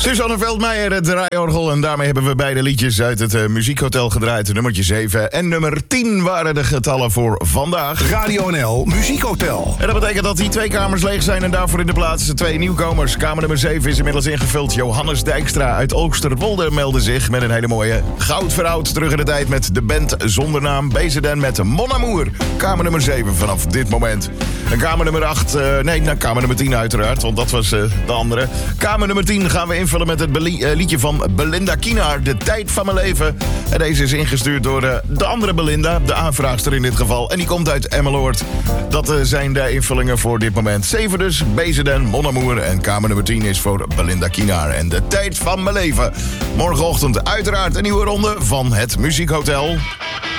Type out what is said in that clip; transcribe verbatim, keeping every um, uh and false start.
Suzanne Veldmeijer, het draaiorgel. En daarmee hebben we beide liedjes uit het uh, Muziekhotel gedraaid. Nummertje zeven en nummer tien waren de getallen voor vandaag. Radio N L Muziekhotel. En dat betekent dat die twee kamers leeg zijn en daarvoor in de plaats twee nieuwkomers. Kamer nummer zeven is inmiddels ingevuld. Johannes Dijkstra uit Oogsterwolde meldde zich met een hele mooie goud veroud. Terug in de tijd met de band zonder naam. Bezenden met Mon Amour. Kamer nummer zeven vanaf dit moment. En kamer nummer acht, uh, nee, nou, kamer nummer tien uiteraard, want dat was uh, de andere. Kamer nummer tien gaan we invullen met het belie- uh, liedje van Belinda Kienaar, De Tijd van Mijn Leven. En deze is ingestuurd door uh, de andere Belinda, de aanvraagster in dit geval. En die komt uit Emmeloord. Dat uh, zijn de invullingen voor dit moment. zeven dus, Bezenden, Mon Amour. En kamer nummer tien is voor Belinda Kienaar en De Tijd van Mijn Leven. Morgenochtend uiteraard een nieuwe ronde van het Muziekhotel.